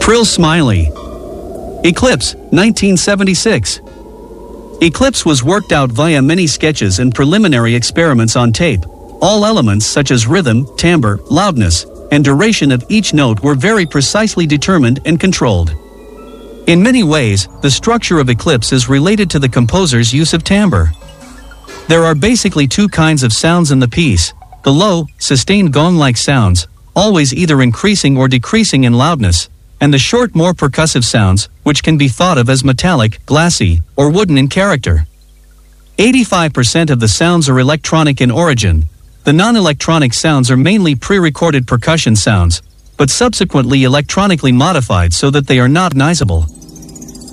Trill Smiley. Eclipse, 1976. Eclipse was worked out via many sketches and preliminary experiments on tape. All elements such as rhythm, timbre, loudness, and duration of each note were very precisely determined and controlled. In many ways, the structure of Eclipse is related to the composer's use of timbre. There are basically two kinds of sounds in the piece: the low, sustained gong-like sounds, always either increasing or decreasing in loudness, and the short, more percussive sounds, which can be thought of as metallic, glassy, or wooden in character. 85% of the sounds are electronic in origin. The non-electronic sounds are mainly pre-recorded percussion sounds, but subsequently electronically modified so that they are not recognizable.